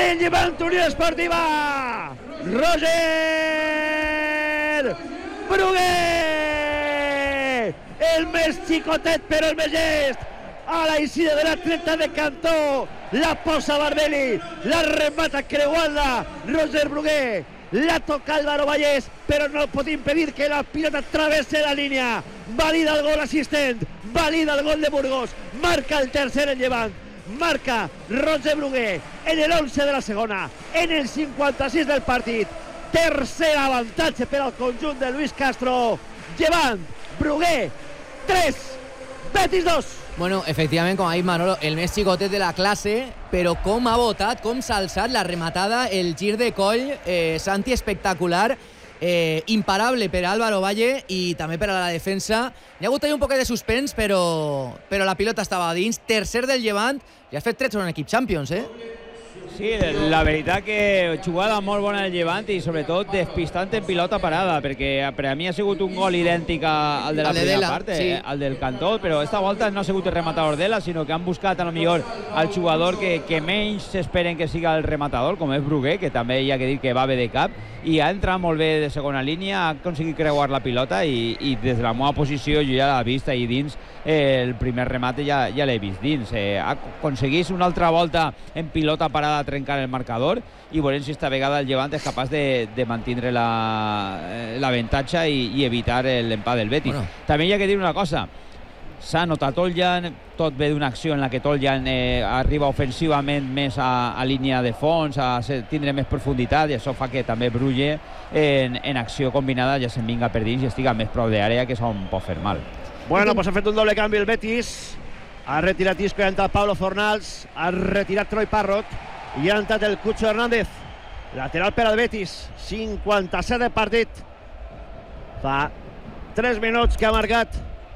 en Llevant Unió Esportiva, Roger Brugué, el més xicotet però el més llest, a la eixida de la 30 de Cantó, la posa Barbeli, la remata creuada Roger Brugué, la toca Álvaro Vallès, però no pot impedir que la pilota travesse la línia. Valida el gol assistent, valida el gol de Burgos, marca el tercer en Llevant, marca Roger Brugué en el 11 de la segona, en el 56 del partit. Tercer avantatge per al conjunt de Luis Castro. Llevant, Brugué 3, Betis 2. Bueno, efectivament, com ha dit Manolo, el més xicotet de la classe, però com ha botat, com s'ha alçat la rematada, el gir de coll, Santi, espectacular, imparable per Álvaro Valle i també per a la defensa. Hi ha hagut un poquet de suspens, però la pilota estava dins. Tercer del Llevant, i has fet 3 en un equip Champions, Sí, la veritat que jugada molt bona del Llevant i sobretot despistant en pilota parada, perquè per a mi ha sigut un gol idèntic al de la primera part, sí, al del Cantó, però esta volta no ha sigut el rematador d'ella, sinó que han buscat a lo millor al jugador que menys s'esperen que siga el rematador, com és Brugué, que també hi ha que dir que va bé de cap, i ha entrat molt bé de segona línia, ha aconseguit creuar la pilota i des de la meva posició jo ja l'he vist ahir dins, el primer remate ja l'he vist dins. Aconseguís una altra volta en pilota parada trencar el marcador i veurem si esta vegada el Llevant és capaç de mantenir l'avantatge i evitar l'empat del Betis. Bueno. També hi ha que dir una cosa, s'ha notat Toljan, tot ve d'una acció en la que Toljan arriba ofensivament més a línia de fons, a tindre més profunditat, i això fa que també Brugué en acció combinada ja se'n vinga per dins i estiga més prop d'àrea, que és on pot fer mal. Bueno, pues ha fet un doble canvi el Betis, ha retirat Isco i ha entrat Pablo Fornals, ha retirat Troy Parrott i ha entrat el Cucho Hernández, lateral per al Betis, 57 de partit. Fa 2 minuts que ha marcat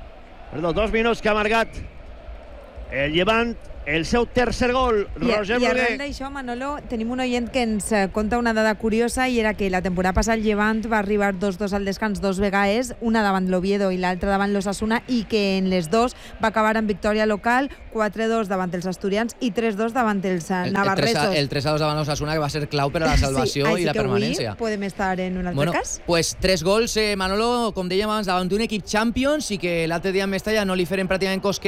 el Llevant el seu tercer gol, Roger Brugué. I arran d'això, Manolo, tenim un oient que ens conta una dada curiosa, i era que la temporada passada el Llevant va arribar 2-2 al descans 2 vegades, una davant l'Oviedo i l'altra davant l'Osasuna, i que en les dos va acabar amb victòria local, 4-2 davant els asturians i 3-2 davant els navarresos. El 3-2 davant l'Osasuna, que va ser clau per a la salvació i la permanència. Així que avui podem estar en un altre cas. Pues 3 gols, Manolo, com dèiem abans, davant d'un equip Champions, i que l'altre dia en Mestalla no li feren pràcticament cosquer